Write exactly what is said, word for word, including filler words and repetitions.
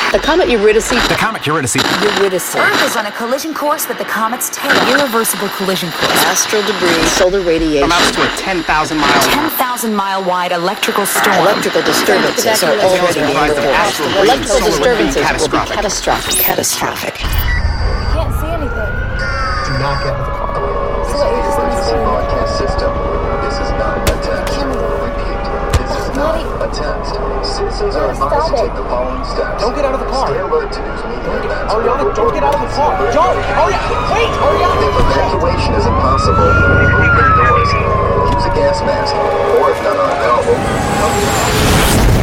The comet Eurydice. The comet Eurydice. Eurydice. Earth is on a collision course with the comet's tail. Irreversible collision course. Astral debris, solar radiation. Amounts to a ten thousand mile. ten thousand mile wide electrical storm. Electrical disturbances are already in the course. Electrical disturbances will be catastrophic. Catastrophic. You can't see anything. Do not get out of the car. So what, you're just gonna see broadcast system. This is not a test. Repeat, this is not a test. Citizens are advised to take the following steps. Don't get out of the car. Stay alert to news media events. Ariana, don't get out of the car. Don't! Ariana, wait! Ariana! If evacuation is impossible, leave indoors. Use a gas mask, or if none are available, cover your eyes.